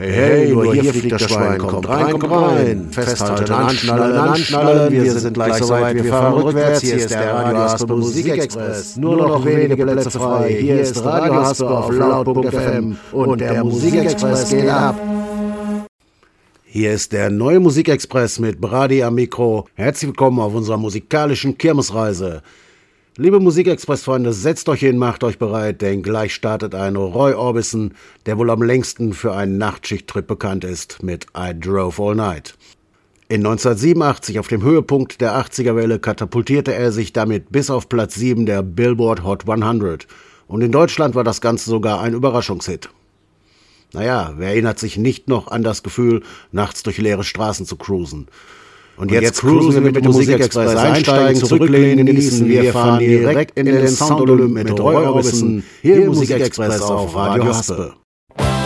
Hey, nur hier fliegt das Schwein, kommt rein, festhalten, anschnallen, wir sind gleich soweit, wir fahren rückwärts, hier ist der Radio Haspe Musikexpress, nur noch wenige Plätze frei, hier ist Radio Haspe auf Laut.fm und der Musikexpress geht ab. Hier ist der neue Musikexpress mit Brady am Mikro. Herzlich willkommen auf unserer musikalischen Kirmesreise. Liebe Musikexpress-Freunde, setzt euch hin, macht euch bereit, denn gleich startet ein Roy Orbison, der wohl am längsten für einen Nachtschichttrip bekannt ist, mit I Drove All Night. In 1987, auf dem Höhepunkt der 80er-Welle, katapultierte er sich damit bis auf Platz 7 der Billboard Hot 100. Und in Deutschland war das Ganze sogar ein Überraschungshit. Naja, wer erinnert sich nicht noch an das Gefühl, nachts durch leere Straßen zu cruisen? Und jetzt cruisen wir mit dem Musikexpress, einsteigen, zurücklehnen, genießen. Wir fahren direkt in den Sound Olymp mit Roy Orbison, hier im Musikexpress auf Radio Haspe.